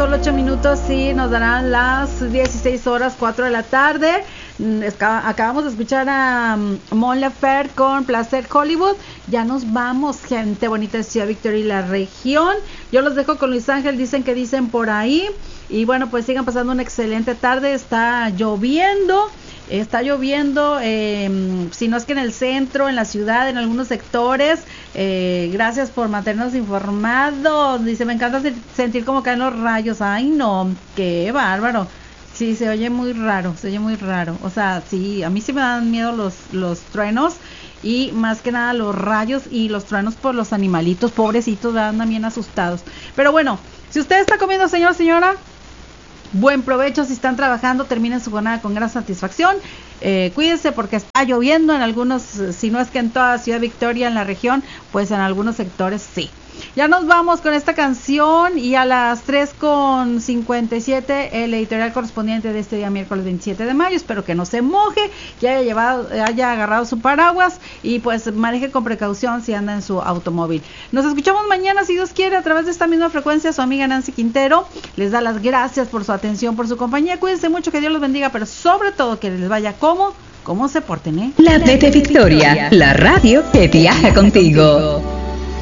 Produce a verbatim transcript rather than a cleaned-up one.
solo ocho minutos y nos darán las dieciséis horas, cuatro de la tarde. Acabamos de escuchar a Mon Laferte con Placer Hollywood. Ya nos vamos, gente bonita de Ciudad Victoria y la región. Yo los dejo con Luis Ángel, dicen que dicen por ahí. Y bueno, pues sigan pasando una excelente tarde. Está lloviendo. Está lloviendo, eh, si no es que en el centro, en la ciudad, en algunos sectores. Eh, gracias por mantenernos informados. Dice, me encanta sentir como caen los rayos. Ay, no, qué bárbaro. Sí, se oye muy raro, se oye muy raro. O sea, sí, a mí sí me dan miedo los, los truenos. Y más que nada los rayos y los truenos por los animalitos, pobrecitos, andan bien asustados. Pero bueno, si usted está comiendo, señor, señora, buen provecho. Si están trabajando, terminen su jornada con gran satisfacción. Eh, cuídense porque está lloviendo en algunos, si no es que en toda Ciudad Victoria, en la región, pues en algunos sectores sí. Ya nos vamos con esta canción y a las tres con cincuenta y siete el editorial correspondiente de este día miércoles veintisiete de mayo. Espero que no se moje, que haya llevado, haya agarrado su paraguas y pues maneje con precaución si anda en su automóvil. Nos escuchamos mañana si Dios quiere a través de esta misma frecuencia. Su amiga Nancy Quintero les da las gracias por su atención, por su compañía. Cuídense mucho, que Dios los bendiga, pero sobre todo que les vaya como, como se porten, ¿eh? La T T Victoria, la radio que viaja contigo.